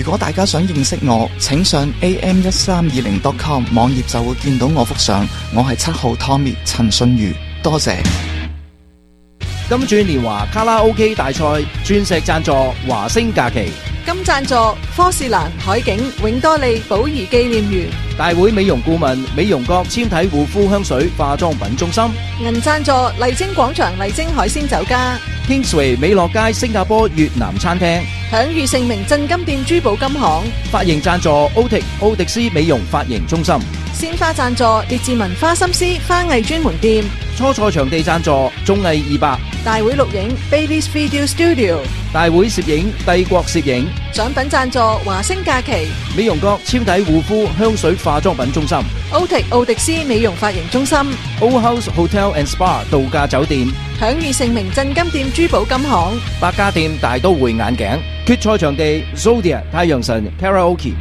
如果大家想認識我，請上 am1320.com 網頁就會見到我幅相。我係7號 Tommy 陳信如，多謝。 金鑽年華卡拉 OK 大賽鑽石贊助華星假期， 金贊助科士蘭海景永多利寶儀紀念園， 大會美容顧問美容閣纖體護膚香水化妝品中心， 銀贊助麗晶廣場麗晶海鮮酒家， Kingsway 美樂街新加坡越南餐廳， 享譽盛名鎮金店珠寶金行， 髮型贊助奧迪斯美容髮型中心， 鮮花贊助列治文花心思花藝專門店， 初賽場地贊助綜藝200， 大會錄影 Baby's Video Studio， 大會攝影帝國攝影， 獎品贊助華星假期， 美容閣纖體護膚香水化妝品中心， 奧迪斯美容髮型中心， Old House Hotel and Spa 度假酒店， 享譽盛名鎮金店珠寶金行， 百家店大都會眼鏡，決賽場地 Zodia 太陽神 Karaoke。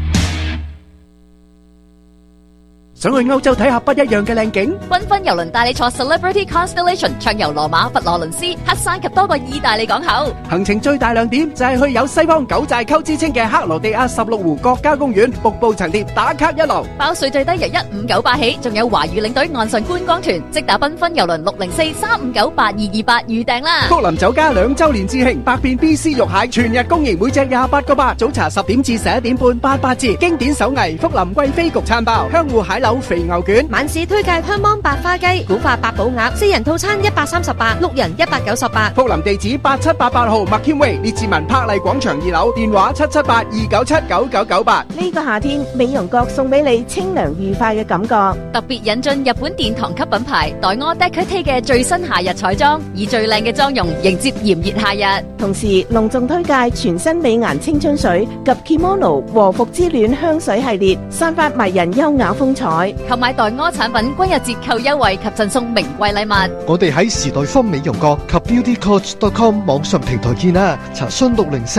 想去歐洲睇下不一樣嘅靚景？ 繽紛郵輪帶你坐 Celebrity Constellation 暢遊羅馬、佛羅倫斯、黑山及多個意大利港口。 行程最大亮點就係去有西方九寨溝之稱嘅克羅地亞16湖國家公園，瀑布層疊打卡一流。 包稅最低由1598起，仲有華語領隊岸上觀光團，即打繽紛郵輪604-359-8228預訂啦。 福林酒家2週年致慶，百變 BC 肉蟹全日供應，每隻28個8，早茶10點至11點半88折。經典手藝福林貴妃焗餐包，香芋蟹柳肥牛卷， 晚市推介香芒白花雞、古法八寶鴨，4人套餐138，六人198。 福林地址8788號麥謙威列治文柏麗廣場2樓，電話778-297-9998。 呢個夏天，美容閣送俾你清涼愉快嘅感覺。 特別引進日本殿堂級品牌黛柯 Decote 嘅最新夏日彩妝，以最靚嘅妝容迎接炎熱夏日。 同時隆重推介全新美顏青春水及 Kimono 和服之戀香水系列，散發迷人優雅風采。 購買黛柯產品均有折扣優惠及贈送名貴禮物。 我哋喺時代坊美容閣及 beautycoach.com 網上平台見啦，查詢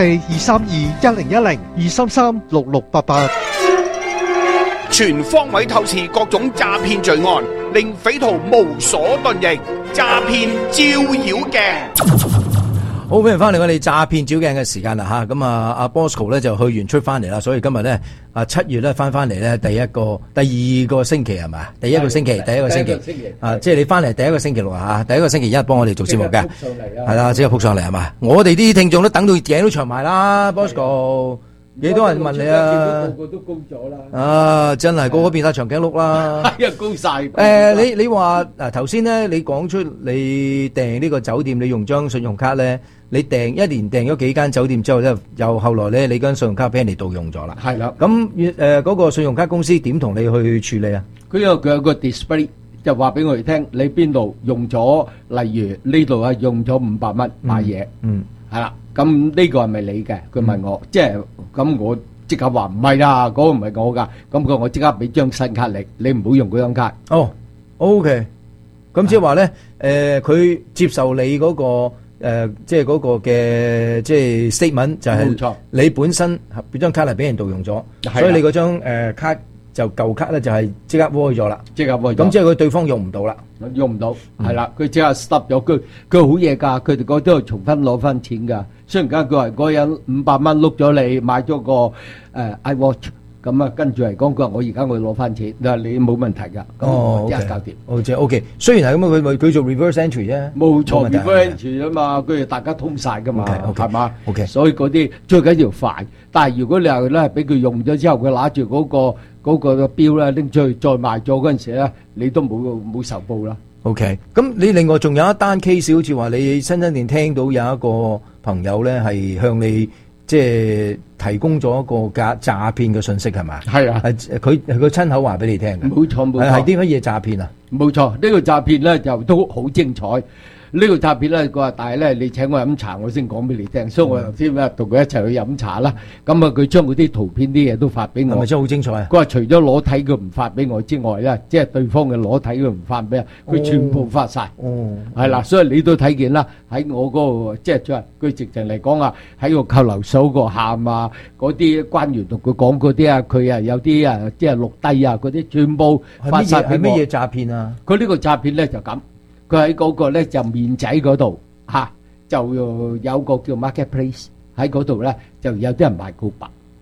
604-232-1010 233-6688。 全方位透視各種詐騙罪案，令匪徒無所遁形。詐騙照妖鏡。 好，歡迎翻嚟我哋詐騙照鏡嘅時間啦吓，咁阿 Bosco 咧就去完出翻嚟啦，所以今日咧7月咧翻嚟咧第二個星期係咪？第一個星期即係你翻嚟第一個星期六啊，第一個星期一幫我哋做節目嘅，係啦，即刻撲上嚟係嘛？我哋啲聽眾都等到頸都長埋啦 ，Bosco。幾多人問你啊？ 個個都高咗啦！ 真係個個變晒長頸鹿啦！ 係啊，高晒。 你話頭先咧，你講出你訂呢個酒店，你用張信用卡咧，你一年訂咗幾間酒店之後咧，又後來咧，你間信用卡俾人哋盜用咗啦。 係啦。 咁嗰個信用卡公司點同你去處理啊？ 佢有個 display 就話俾我哋聽，你邊度用咗，例如呢度用咗500蚊買嘢。係啦。咁呢個係咪你嘅？佢問我，即係咁我即刻話唔係啦，嗰個唔係我噶。咁我即刻俾張新卡你唔好用嗰張卡。 哦，OK。咁即係話咧，佢接受你嗰個即係嗰個嘅即係 statement 就係冇錯，你本身嗰張卡係俾人盜用咗，所以你嗰張卡就舊卡咧就係即刻 void 咗啦， 即刻 void。 咁即係佢對方用唔到啦， 用唔到係啦，佢即刻 stop 咗。佢好嘢㗎，佢哋嗰都係重新攞翻錢㗎。雖然間佢話嗰人500蚊碌咗你買咗個iWatch， 咁跟住嚟講佢話我而家我攞翻錢，你話你冇問題㗎，咁我即刻搞掂。 即係 OK。雖然係咁佢做 reverse entry 啫， 冇錯 reverse entry 啊嘛，佢哋大家通晒㗎嘛，係嘛 ？OK。 所以嗰啲最緊要快，但係如果你話咧俾佢用咗之後，佢攞住嗰個標咧拎出去再賣咗嗰陣時咧，你都冇仇報啦。 OK。咁你另外仲有一單 case， 好似話你新店聽到有一個朋友咧係向你即係提供咗一個詐騙嘅信息係咪？係啊，佢親口話俾你聽嘅。冇錯冇錯。係啲乜嘢詐騙啊？冇錯，呢個詐騙咧就都好精彩。呢個詐騙咧，佢話但係咧，你請我飲茶，我先講俾你聽。所以我頭先咧同佢一齊去飲茶啦。咁啊，佢將嗰啲圖片啲嘢都發俾我。係咪真係好精彩啊？佢話除咗裸體佢唔發俾我之外咧，即係對方嘅裸體佢唔發俾我，佢全部發晒。哦，係啦，所以你都睇見啦。喺我嗰個即係佢直情嚟講啊，喺個扣留所個喊啊，嗰啲官員同佢講嗰啲啊，佢啊有啲啊即係錄低啊嗰啲，全部發晒俾我。係乜嘢詐騙啊？佢呢個詐騙咧就咁。佢喺嗰個咧就面仔嗰度嚇，就有個叫 marketplace 喺嗰度咧，就有啲人賣告白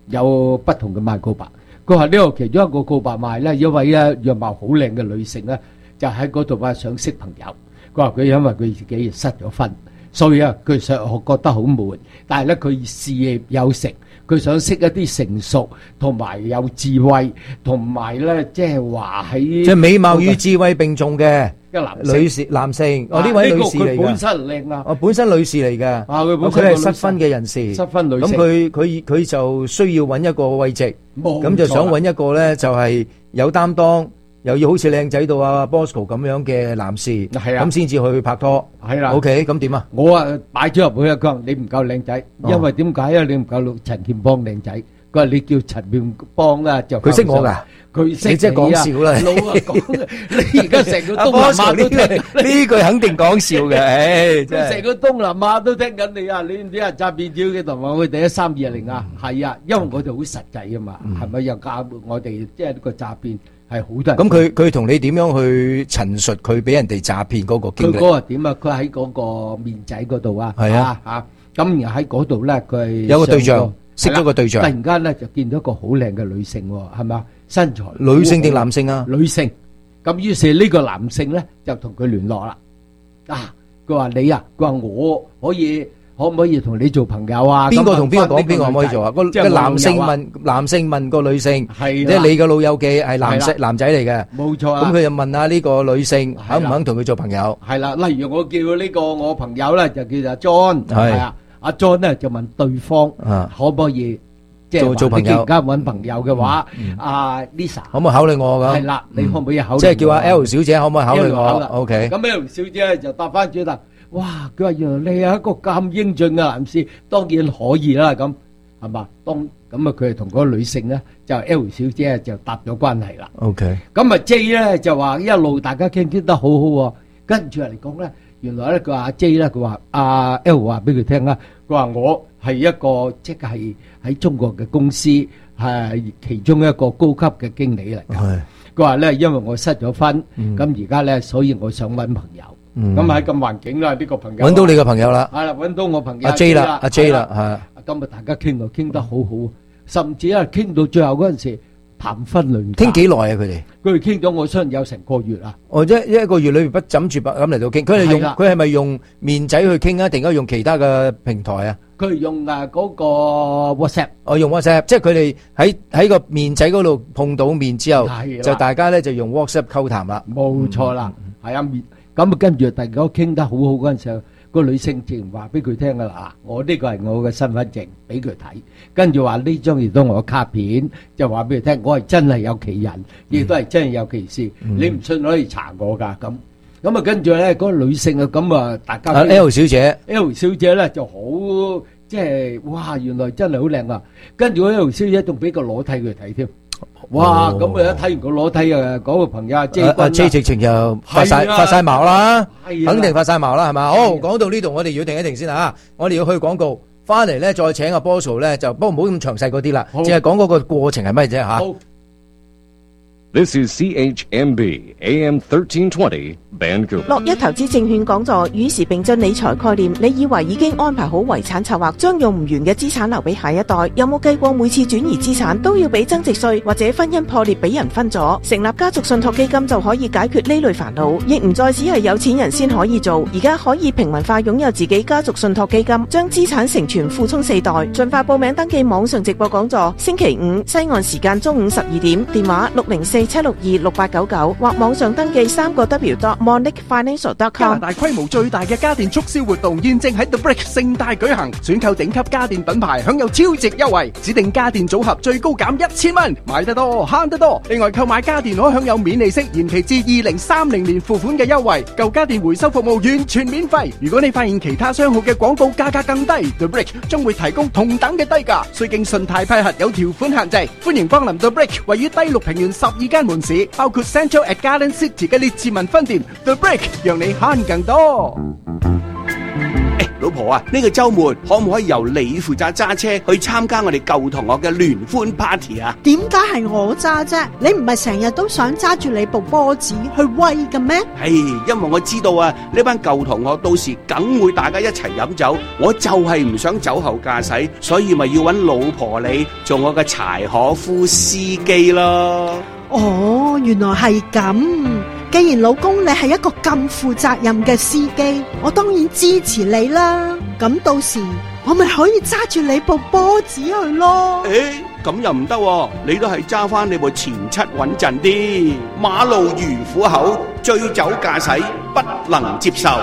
有不同嘅賣告白。佢話呢個其中一個告白賣咧，一位樣貌好靚嘅女性咧，就喺嗰度話想識朋友。佢話佢因為佢自己失咗婚，所以佢覺得好悶，但係咧佢事業有成，佢想識一啲成熟同埋有智慧，同埋咧即係話喺即係美貌與智慧並重嘅男性。哦，呢位女士嚟嘅， 佢本身靚啊， 本身女士嚟嘅，佢係失婚嘅人士， 失婚女性。 咁佢就需要揾一個慰藉，咁就想揾一個咧就係有擔當，又要好似靚仔到啊 Bosco 咁樣嘅男士，咁先至去拍拖。 係啦 ，OK， 咁點啊？ 我擺咗入去啊，佢話你唔夠靚仔，因為點解啊？你唔夠陳建邦靚仔。佢話你叫陳建邦啊，就佢識我㗎， 佢識你即係講笑啦。 老啊講，你而家成個東南亞都聽呢句肯定講笑嘅， 佢成個東南亞都聽緊你啊！你唔知啊？詐騙招嘅同埋我哋1320啊，係啊，因為我哋好實際啊嘛，係咪又教我哋即係呢個詐騙？係好多人。 咁佢同你點樣去陳述佢俾人哋詐騙嗰個經歷？ 佢嗰個點啊？佢喺嗰個面仔嗰度啊，係啊嚇。咁然後喺嗰度咧，佢係有個對象，識咗個對象。 突然間咧就見到一個好靚嘅女性喎，係咪啊？身材女性定男性啊？ 女性。咁於是呢個男性咧就同佢聯絡啦。啊，佢話你啊，佢話我可唔可以同你做朋友啊？ 邊個同邊個講？邊個可唔可以做啊？個男性問個女性，即係你個老友記係男仔嚟嘅， 冇錯。 咁佢就問下呢個女性肯唔肯同佢做朋友？ 係啦，例如我叫呢個我朋友咧就叫做 John， 係啊，阿 John 咧就問對方可唔可以即係做朋友？而家揾朋友嘅話，阿 Lisa 可唔可以考慮我㗎？係啦，你可唔可以考慮？即係叫阿 L 小姐可唔可以考慮我 ？OK。咁 L 小姐咧就答翻轉頭。哇！佢話原來你係一個咁英俊嘅男士，當然可以啦。咁係嘛？咁啊，佢係同嗰個女性咧，就 L 小姐就搭咗關係啦。 OK。 咁啊 J 咧就話一路大家傾得好好喎。跟住嚟講咧，原來咧佢話阿 J 咧，佢話阿 L 話俾佢聽啦，佢話我係一個即係喺中國嘅公司係其中一個高級嘅經理嚟嘅。係。佢話咧，因為我失咗婚，咁而家咧，所以我想揾朋友。咁喺咁環境啦，呢個朋友揾到你個朋友啦， 係啦，揾到我朋友阿 J 啦，阿 J 啦，係。 今日大家傾得好好，甚至啊傾到最後嗰陣時談婚論嫁。 傾幾耐啊？佢哋傾咗，我相信有成個月啊。 哦，一個月裏邊不枕住咁嚟到傾。佢係咪用面仔去傾啊？定係用其他嘅平台啊？ 佢用嗰個 WhatsApp。 我用 WhatsApp，即係佢哋喺個面仔嗰度碰到面之後，就大家咧就用 WhatsApp 溝談啦。 冇錯啦，係啊面。咁啊，跟住大家傾得好好嗰陣時候，個女性自然話俾佢聽噶啦，我呢個係我嘅身份證，俾佢睇。跟住話呢張亦都我嘅卡片，就話俾佢聽，我係真係有其人，亦都係真係有其事。你唔信可以查我噶咁。咁啊，跟住咧嗰個女性啊，咁啊，大家 L 小姐咧就好即係哇，原來真係好靚啊！跟住 L 小姐仲俾個裸體佢睇添。哇！咁啊一睇完個裸體啊，嗰個朋友阿 J 直情就發晒毛啦，肯定發晒毛啦，係嘛？好，講到呢度，我哋要停一停先啊！我哋要去廣告，翻嚟咧再請阿 Bosco 咧，就不過唔好咁詳細嗰啲啦，淨係講嗰個過程係咩啫吓。 This is CHMB AM 1320 Vancouver。 樂一投資證券講座與時並進理財概念，你以為已經安排好遺產策劃，將用唔完嘅資產留俾下一代？有冇計過每次轉移資產都要俾增值稅，或者婚姻破裂俾人分咗？成立家族信託基金就可以解決呢類煩惱，亦唔再只係有錢人先可以做，而家可以平民化擁有自己家族信託基金，將資產承傳附充4代。盡快報名登記網上直播講座，星期5西岸時間中午12點，電話604-762-6899或網上登記3W.monnickfinancial.com。 加拿大規模最大嘅家電促銷活動現正喺 The Brick 盛大舉行，選購頂級家電品牌享有超值優惠，指定家電組合最高減1000蚊，買得多慳得多。另外購買家電可享有免利息延期至2030年付款嘅優惠，舊家電回收服務完全免費。如果你發現其他商號嘅廣告價格更低， The Brick 將會提供同等嘅低價，需經信貸批核，有條款限制。歡迎光臨 The Brick 位於低綠平原12間門市，包括 Central at Garden City 嘅列治文分店。The Brick 讓你慳更多。 老婆啊，呢個週末可唔可以由你負責揸車去參加我哋舊同學嘅聯歡 party 啊？ 點解係我揸啫？你唔係成日都想揸住你部波子去威嘅咩？ 係，因為我知道啊，呢班舊同學到時梗會大家一齊飲酒，我就係唔想酒後駕駛，所以咪要揾老婆你做我嘅柴可夫司機咯。 哦，原來係咁。既然老公你係一個咁負責任嘅司機，我當然支持你啦。咁到時我咪可以揸住你部波子去咯。 咁又唔得喎，你都係揸翻你部前七穩陣啲。馬路如虎口，醉酒駕駛不能接受。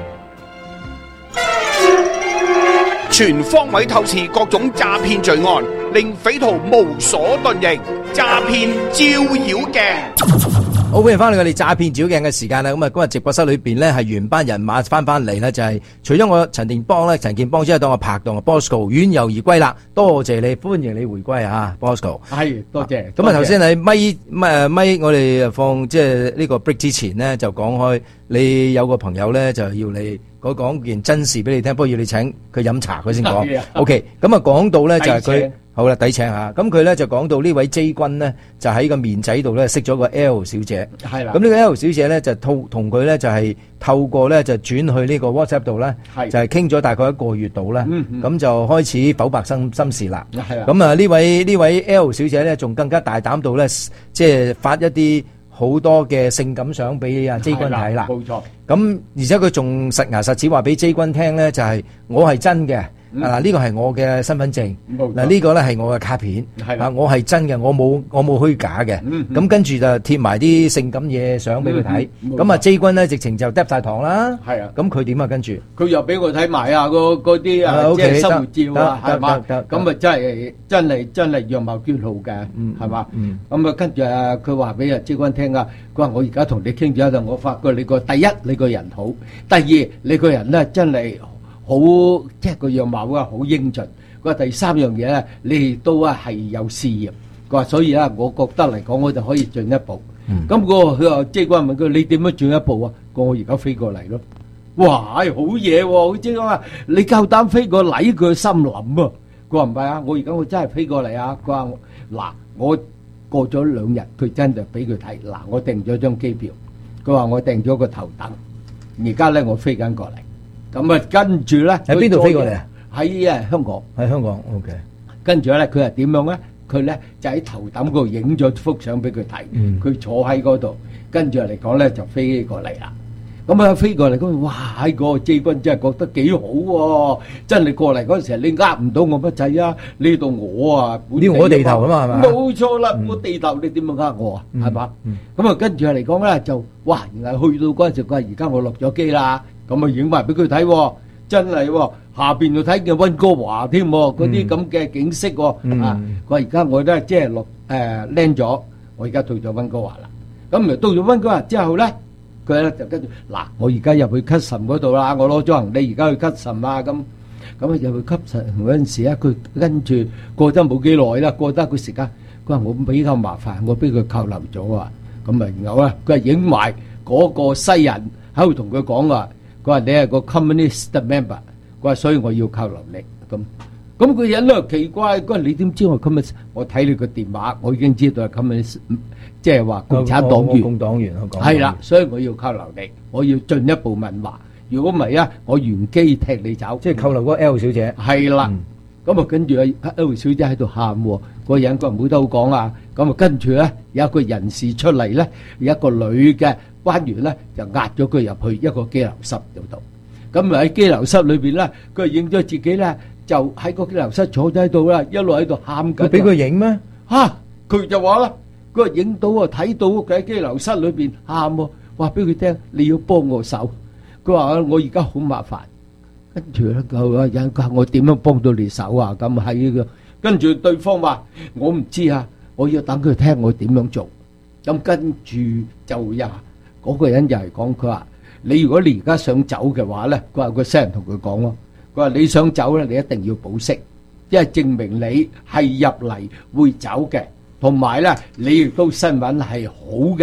全方位透視各種詐騙罪案，令匪徒無所遁形。詐騙照妖鏡。 好，歡迎翻嚟我哋詐騙照鏡嘅時間啦。咁啊，今日直播室裏邊咧係原班人馬翻嚟咧，就係除咗我陳建邦之後，當我拍檔嘅 Bosco 遠遊而歸啦。多謝你，歡迎你回歸啊 Bosco。 係，多謝。 咁啊，頭先喺咪我哋放即係呢個 break 之前呢，就講開你有個朋友咧就要你講件真事俾你聽，不過要你請佢飲茶佢先講。OK， 咁啊講到咧就係佢。好啦，抵請吓。咁佢咧就講到呢位 J 君呢，就喺個面仔度咧識咗個 L 小姐。係啦。咁呢個 L 小姐咧就同佢咧就係透過咧就轉去呢個 WhatsApp 度咧，就係傾咗大概1個月度啦。咁就開始剖白心事啦。係啦。咁啊呢位 L 小姐咧仲更加大膽到咧，即係發一啲好多嘅性感相俾阿 J 君睇啦。冇錯。咁而且佢仲實牙實齒話俾 J 君聽咧，就係我係真嘅。嗱，呢個係我嘅身份證，嗱呢個咧係我嘅卡片，我係真嘅，我冇虛假嘅。咁跟住就貼埋啲性感嘢相俾佢睇。咁啊 J 君咧直情就嗒晒糖啦。係啊，咁佢點啊？跟住佢又俾我睇埋啊嗰啲啊，即係生活照啊，係嘛？咁啊真係樣貌絕好嘅，係嘛？咁啊跟住啊，佢話俾阿 J 君聽啊，佢話我而家同你傾咗一陣，我發覺你第一你個人好，第二你個人咧真係。好即係個樣貌啊，好英俊。佢話第三樣嘢咧，你哋都係有事業。佢話所以咧，我覺得嚟講，我就可以進一步。咁佢話即係嗰人問佢：你點樣進一步啊？我而家飛過嚟咯。哇！好嘢喎！即係話你夠膽飛過嚟，佢心諗啊。佢話唔係啊，我而家我真係飛過嚟啊。佢話嗱，我過咗2日，佢真就俾佢睇嗱，我訂咗張機票。佢話我訂咗個頭等，而家咧我飛緊過嚟。咁啊，跟住咧喺邊度飛過嚟啊？喺香港，喺香港。OK。跟住咧，佢係點樣咧？佢咧就喺頭等嗰度影咗幅相俾佢睇。佢坐喺嗰度，跟住嚟講咧就飛過嚟啦。咁啊飛過嚟，咁哇！喺個 J 君真係覺得幾好喎！真係過嚟嗰陣時，你呃唔到我乜仔啊？呢度我啊，呢我地頭啊嘛，係嘛？冇錯啦，我地頭你點樣呃我啊？係嘛？咁啊，跟住嚟講咧就哇！原來去到嗰陣時，佢話而家我落咗機啦。咁啊影埋俾佢睇，真係喎，下邊就睇見溫哥華添，嗰啲咁嘅景色喎。啊，佢話而家我咧即係落land 咗，我而家到咗溫哥華啦。咁啊到咗溫哥華之後咧，佢咧就跟住嗱，我而家入去 custom 嗰度啦，我攞咗行李而家去 custom 啊，咁啊入去 custom 嗰陣時咧，佢跟住過得冇幾耐啦，過得個時間，佢話我比較麻煩，我俾佢扣留咗啊。咁啊然後咧，佢係影埋嗰個西人喺度同佢講話。佢話你係個 communist member，佢話所以我要扣留你咁佢人咧奇怪，佢話你點知我 communist？我睇你個電話，我已經知道係 communist，即係話共產黨員。共黨員係啦，所以我要扣留你，我要進一步問話。如果唔係啊，我原機踢你走。即係扣留嗰個 L 小姐。係啦，咁啊跟住啊 L 小姐喺度喊喎，個人佢冇得好講啊。咁啊跟住咧有一個人士出嚟咧，有一個女嘅。關員咧就押咗佢入去一個羈留室度，咁啊喺羈留室裏邊咧，佢影咗自己咧就喺個羈留室坐咗喺度啦，一路喺度喊緊。佢俾佢影咩？嚇！佢就話啦，佢話影到啊，睇到佢喺羈留室裏邊喊喎，話俾佢聽你要幫我手。佢話我而家好麻煩，跟住咧佢話人佢話我點樣幫到你手啊？咁喺呢個，跟住對方話我唔知啊，我要等佢聽我點樣做。咁跟住就嗰個人就係講佢話：你如果你而家想走嘅話咧，佢話個西人同佢講咯，佢話你想走咧，你一定要保釋，因為證明你係入嚟會走嘅，同埋咧你亦都新聞係好嘅，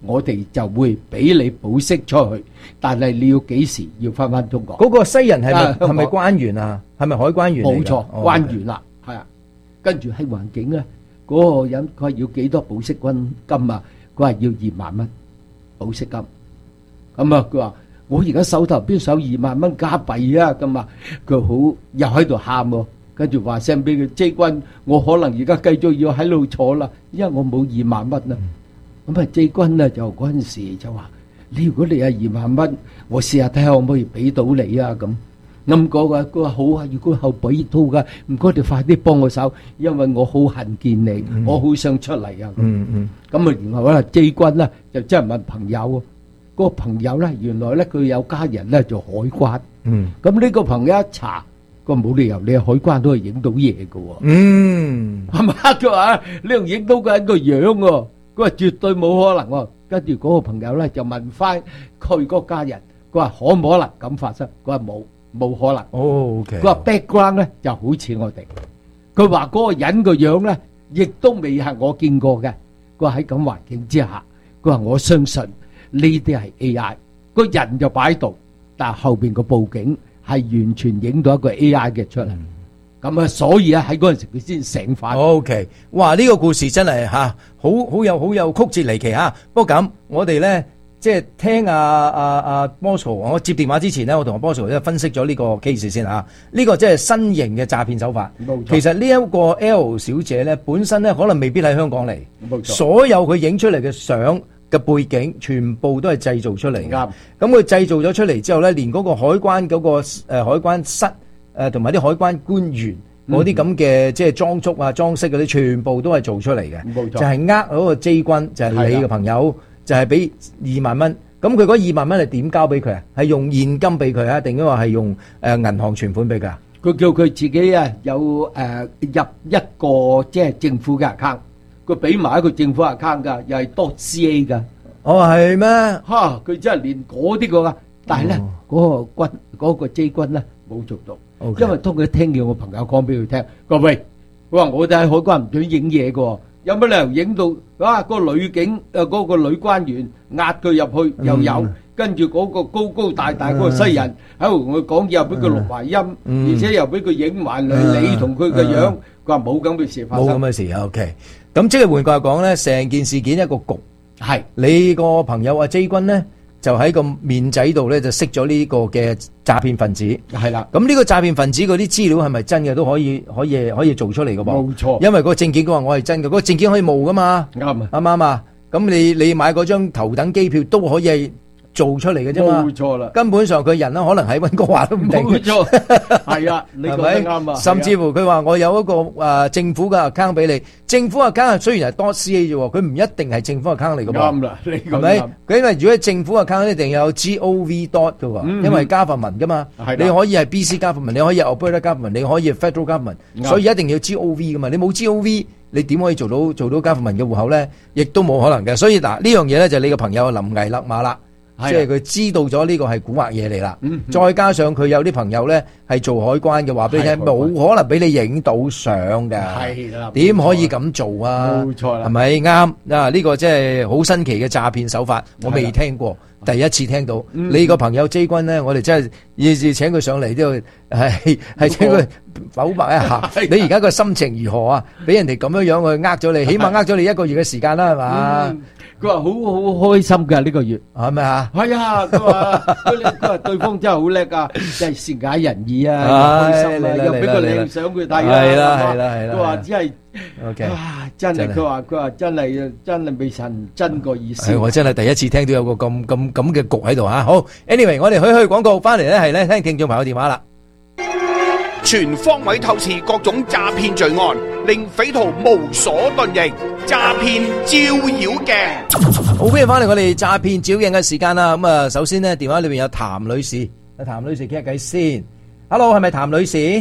我哋就會俾你保釋出去，但係你要幾時要翻中國？ 嗰個西人係咪關員啊？係咪海關員嚟㗎？ 冇錯，關員啦，係啊。跟住喺環境咧，嗰個人佢話要幾多保釋金啊？佢話要2萬蚊保釋金。咁啊，佢話我而家手頭邊手2萬蚊加幣啊，咁啊，佢好又喺度喊喎。跟住話聲俾佢，J君，我可能而家繼續要喺度坐啦，因為我冇2萬蚊啊。咁啊，J君啊就嗰陣時就話：如果你有2萬蚊，我試下睇下可唔可以俾到你啊咁。咁佢話好啊，如果後俾到㗎，唔該你快啲幫我手，因為我好恨見你，我好想出嚟啊。咁啊，然後咧 J 君咧就真係問朋友，嗰個朋友咧原來咧佢有家人咧做海關。咁呢個朋友一查，佢話冇理由你係海關都係影到嘢㗎喎。係嘛？佢話你又影到佢個樣喎，佢話絕對冇可能喎。跟住嗰個朋友咧就問翻佢個家人，佢話可唔可能咁發生？佢話冇可能。 OK。 佢話 background 咧就好似我哋。佢話嗰個人個樣咧，亦都未係我見過嘅。佢話喺咁環境之下，佢話我相信呢啲係 AI。個人就擺喺度，但係後邊個佈景係完全影到一個 AI 嘅出嚟。咁啊，所以啊喺嗰陣時佢先醒返。 OK， 哇！呢個故事真係嚇，好有曲折離奇嚇。不過咁，我哋咧即係聽阿 Bosco， 我接電話之前咧，我同阿 Bosco 咧分析咗呢個 case 先嚇。呢個即係新型嘅詐騙手法。 冇錯。 其實呢一個 L 小姐咧，本身咧可能未必喺香港嚟。 冇錯。 所有佢影出嚟嘅相嘅背景，全部都係製造出嚟嘅。 啱。 咁佢製造咗出嚟之後咧，連嗰個海關嗰個海關室。同埋啲海關官員嗰啲咁嘅即係裝束啊、裝飾嗰啲，全部都係做出嚟嘅。 冇錯， 就係嗰個 J 君，就係你嘅朋友，就係俾2萬蚊。咁佢嗰2萬蚊係點交俾佢啊？係用現金俾佢啊，定係話係用銀行存款俾佢啊？ 佢叫佢自己啊有入一個即係政府嘅 account， 佢俾埋一個政府 account 㗎，又係.ca 㗎。 哦，係咩？ 嚇！佢真係連嗰啲㗎，但係咧嗰個 J 君咧冇做到。Okay. 因為當佢聽見我朋友講俾佢聽，佢話喂，佢話我哋喺海關唔准影嘢嘅，有乜理由影到啊？個女警嗰個女關員壓佢入去又有，跟住嗰個高高大大嗰個西人喺度同佢講嘢，又俾佢錄埋音，而且又俾佢影埋你同佢嘅樣，佢話冇咁嘅事發生。冇咁嘅事 ，OK。咁即係換句話講咧，成件事件一個局係你個朋友阿 J 君咧。就喺個面仔度咧，就識咗呢個嘅詐騙分子。 係啦， 咁呢個詐騙分子嗰啲資料係咪真嘅都可以做出嚟嘅噃？ 冇錯， 因為嗰個證件佢話我係真嘅，嗰個證件可以冒噶嘛。啱啊，啱唔啱啊？咁你買嗰張頭等機票都可以係做出嚟嘅啫嘛。冇錯啦， 根本上佢人咧可能喺溫哥華都唔定。 冇錯，係啊，你講得啱啊。 甚至乎佢話我有一個政府嘅 account 俾你，政府 account 雖然係.ca 啫，佢唔一定係政府 account 嚟嘅噃。 啱啦，你講係咪？佢因為如果政府 account 一定有 gov dot 嘅喎，因為government噶嘛，你可以係 BC government， 你可以係 Alberta government， 你可以係 federal government， 所以一定要 gov 噶嘛。你冇 gov， 你點可以做到 government 嘅戶口咧？亦都冇可能嘅。所以嗱，呢樣嘢咧就你個朋友臨危勒馬啦。即係佢知道咗呢個係蠱惑嘢嚟啦，再加上佢有啲朋友咧係做海關嘅，話俾你聽冇可能俾你影到相嘅，點可以咁做啊？冇錯啦，係咪啱啊？呢個即係好新奇嘅詐騙手法，我未聽過，第一次聽到。你個朋友 J 君咧，我哋真係要請佢上嚟都要係請佢剖白一下。你而家個心情如何啊？俾人哋咁樣樣去呃咗你，起碼呃咗你1個月嘅時間啦，係嘛？ 佢話好開心㗎呢個月， 係咪啊？ 係啊，佢話對方真係好叻啊，真係善解人意啊，開心啊，又俾個靚相佢睇啊， 係啦。 佢話只係 ，OK， 真係佢話真係未曾真過意思。 我真係第一次聽到有個咁嘅局喺度嚇。好 ，anyway， 我哋去廣告翻嚟咧，係咧聽聽眾朋友電話啦。 全方位透視各種詐騙罪案，令匪徒無所遁形。詐騙照妖鏡， 好，歡迎翻嚟我哋詐騙照妖鏡嘅時間啦。咁啊，首先呢，電話裏邊有譚女士，譚女士傾下偈先。Hello， 係咪譚女士？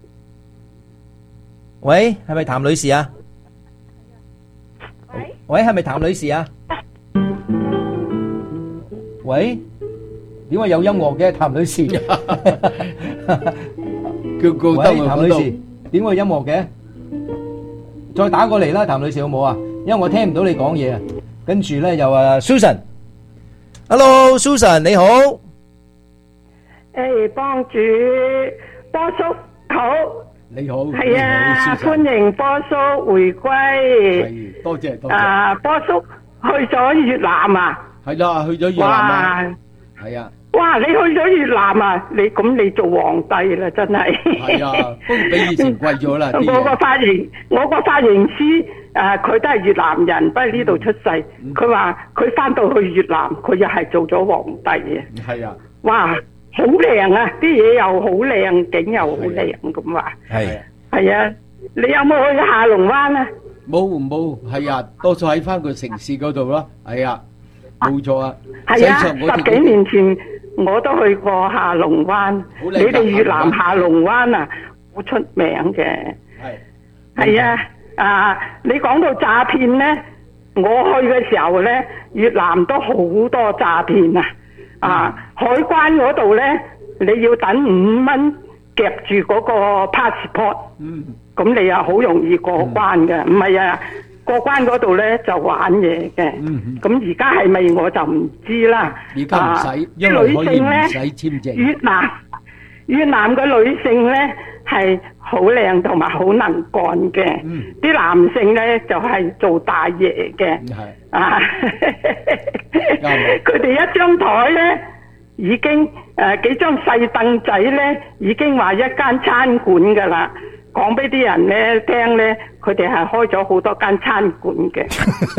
喂，係咪譚女士啊？喂，係咪譚女士啊？喂，點解有音樂嘅譚女士？喂，譚女士，點會有音樂嘅？再打過嚟啦，譚女士好冇啊？因為我聽唔到你講嘢啊。 跟住咧又Susan，Hello Susan 你好， 幫主波叔好， 你好， 係啊，歡迎波叔回歸， 係多謝。 波叔去咗越南啊？ 係啦，去咗越南啊，係啊。 哇！你去咗越南啊？你做皇帝啦，真係。係啊，不過比以前貴咗啦。 我個髮型師佢都係越南人，不過呢度出世。佢話佢翻到去越南，佢又係做咗皇帝嘅。係啊。哇！好靚啊！啲嘢又好靚，景又好靚咁話。係啊。你有冇去下龍灣啊？ 冇，係啊，多數喺翻個城市嗰度咯。係啊，冇錯啊。 係啊，10幾年前。我都去過下龍灣，你哋越南下龍灣啊，好出名嘅。係啊，你講到詐騙呢，我去嘅時候呢，越南都好多詐騙啊！海關嗰度呢，你要等5蚊夾住嗰個 passport，咁你又好容易過關嘅，唔係啊。過關嗰度咧就玩嘢嘅，咁而家係咪我就唔知啦。 而家唔使，因為可以唔使簽證。 越南嘅女性咧係好靚同埋好能幹嘅，啲男性咧就係做大爺嘅。佢哋一張台咧已經幾張細凳仔咧已經話一間餐館噶啦。講俾啲人咧聽咧，佢哋係開咗好多間餐館嘅。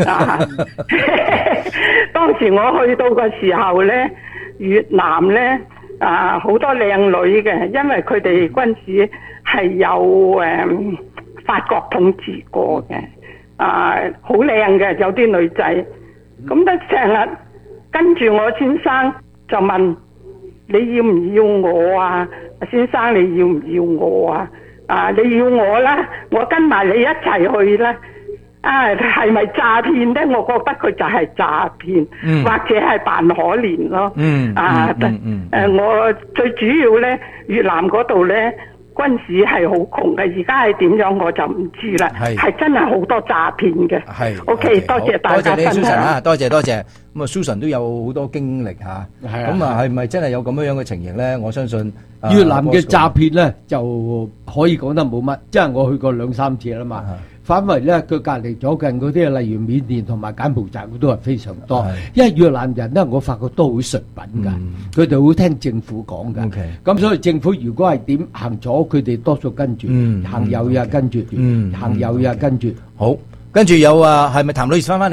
當時我去到嘅時候咧，越南咧好多靚女嘅，因為佢哋軍事係有法國統治過嘅，好靚嘅有啲女仔。咁咧成日跟住我先生就問你要唔要我啊？先生你要唔要我啊？你要我啦，我跟埋你一齊去啦。係咪詐騙咧？我覺得佢就係詐騙，或者係扮可憐咯。我最主要咧，越南嗰度咧軍事係好窮嘅，而家係點樣我就唔知啦。係真係好多詐騙嘅。OK， 多謝大家分享。 多謝你 Susan 啊，多謝。咁啊 Susan 都有好多經歷嚇。咁啊係咪真係有咁樣嘅情形咧？我相信。 越南嘅詐騙咧就可以講得冇乜，即係我去過2-3次啦嘛。反為咧佢隔離左近嗰啲，例如緬甸同埋柬埔寨，都係非常多。因為越南人咧，我發覺都好純品㗎，佢哋好聽政府講㗎。咁所以政府如果係點行左，佢哋多數跟住；行右又跟住；行右又跟住。 好，跟住有係咪譚女士翻返嚟？